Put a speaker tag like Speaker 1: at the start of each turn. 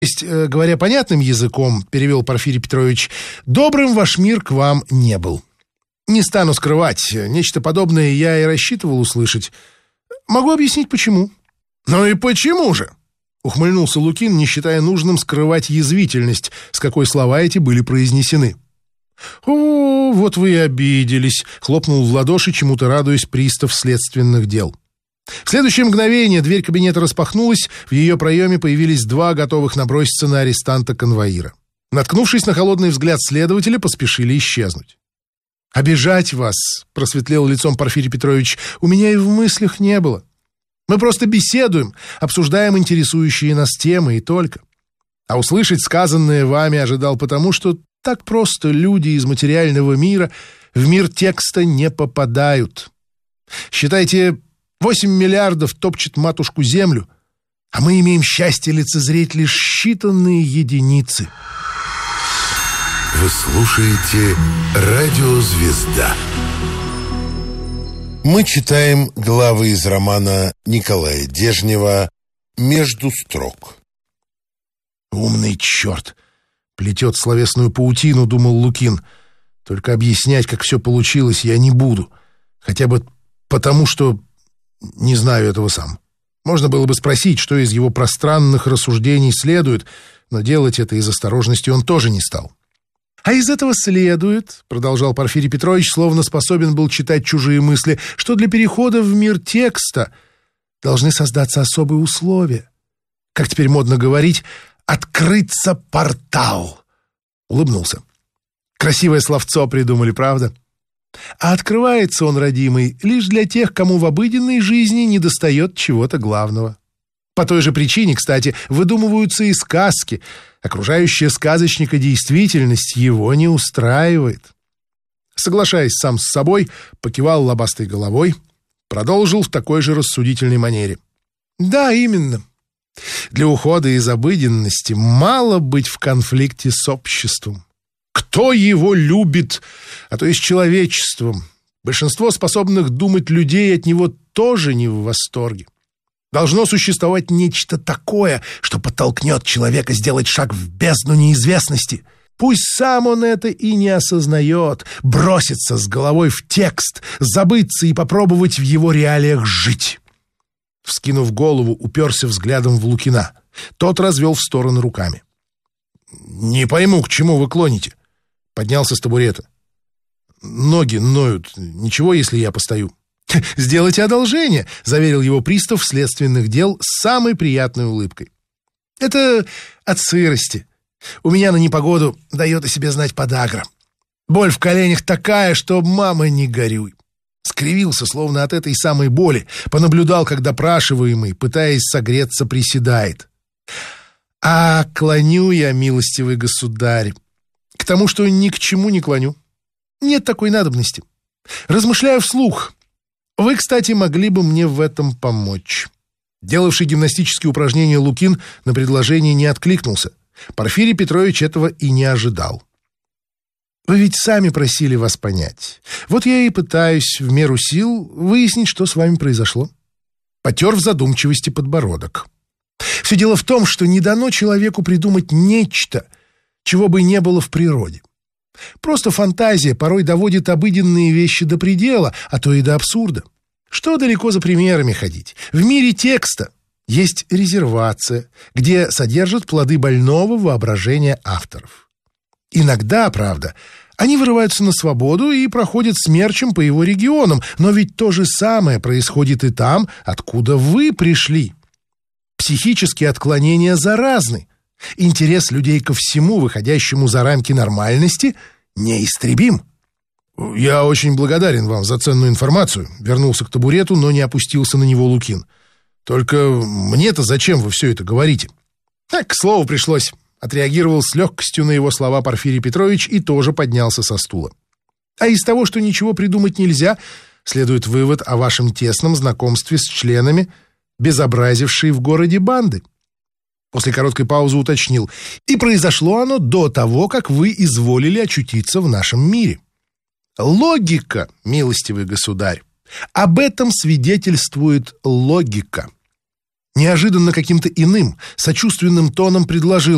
Speaker 1: есть, говоря понятным языком, перевел Порфирий Петрович, добрым ваш мир к вам не был. Не стану скрывать, нечто подобное я и рассчитывал услышать. Могу объяснить, почему. Ну и почему же? Ухмыльнулся Лукин, не считая нужным скрывать язвительность, с какой слова эти были произнесены. «О, вот вы и обиделись», — хлопнул в ладоши, чему-то радуясь пристав следственных дел. В следующее мгновение дверь кабинета распахнулась, в ее проеме появились два готовых наброситься на арестанта конвоира. Наткнувшись на холодный взгляд следователя, поспешили исчезнуть. «Обижать вас», — просветлел лицом Порфирий Петрович, — «у меня и в мыслях не было. Мы просто беседуем, обсуждаем интересующие нас темы и только. А услышать сказанное вами ожидал потому, что так просто люди из материального мира в мир текста не попадают. Считайте, 8 миллиардов топчет матушку землю, а мы имеем счастье лицезреть лишь считанные единицы».
Speaker 2: Вы слушаете «Радио Звезда». Мы читаем главы из романа Николая Дежнева «Между строк».
Speaker 1: «Умный черт! Плетет словесную паутину», — думал Лукин. «Только объяснять, как все получилось, я не буду. Хотя бы потому, что не знаю этого сам. Можно было бы спросить, что из его пространных рассуждений следует, но делать это из осторожности он тоже не стал». «А из этого следует, — продолжал Порфирий Петрович, словно способен был читать чужие мысли, — что для перехода в мир текста должны создаться особые условия. Как теперь модно говорить, открыться портал». Улыбнулся. «Красивое словцо придумали, правда? А открывается он, родимый, лишь для тех, кому в обыденной жизни недостает чего-то главного. По той же причине, кстати, выдумываются и сказки. Окружающая сказочника действительность его не устраивает». Соглашаясь сам с собой, покивал лобастой головой, продолжил в такой же рассудительной манере. «Да, именно. Для ухода из обыденности мало быть в конфликте с обществом. Кто его любит, а то и с человечеством? Большинство способных думать людей от него тоже не в восторге. Должно существовать нечто такое, что подтолкнет человека сделать шаг в бездну неизвестности. Пусть сам он это и не осознает, броситься с головой в текст, забыться и попробовать в его реалиях жить». Вскинув голову, уперся взглядом в Лукина. Тот развел в стороны руками. «Не пойму, к чему вы клоните?» Поднялся с табурета. «Ноги ноют. Ничего, если я постою?» «Сделайте одолжение», — заверил его пристав следственных дел с самой приятной улыбкой. «Это от сырости. У меня на непогоду дает о себе знать подагра. Боль в коленях такая, что мама не горюй». Скривился, словно от этой самой боли, понаблюдал, как допрашиваемый, пытаясь согреться, приседает. «А клоню я, милостивый государь, к тому, что ни к чему не клоню. Нет такой надобности. Размышляю вслух. Вы, кстати, могли бы мне в этом помочь». Делавший гимнастические упражнения Лукин на предложение не откликнулся. Порфирий Петрович этого и не ожидал. «Вы ведь сами просили вас понять. Вот я и пытаюсь в меру сил выяснить, что с вами произошло». Потер в задумчивости подбородок. «Все дело в том, что не дано человеку придумать нечто, чего бы не было в природе. Просто фантазия порой доводит обыденные вещи до предела, а то и до абсурда. Что далеко за примерами ходить? В мире текста есть резервация, где содержат плоды больного воображения авторов. Иногда, правда, они вырываются на свободу и проходят смерчем по его регионам, но ведь то же самое происходит и там, откуда вы пришли. Психические отклонения заразны. Интерес людей ко всему, выходящему за рамки нормальности, неистребим». «Я очень благодарен вам за ценную информацию», — вернулся к табурету, но не опустился на него Лукин. «Только мне-то зачем вы все это говорите?» «К слову пришлось», — отреагировал с легкостью на его слова Порфирий Петрович и тоже поднялся со стула. «А из того, что ничего придумать нельзя, следует вывод о вашем тесном знакомстве с членами безобразившей в городе банды». После короткой паузы уточнил. «И произошло оно до того, как вы изволили очутиться в нашем мире. Логика, милостивый государь, об этом свидетельствует логика». Неожиданно каким-то иным, сочувственным тоном предложил: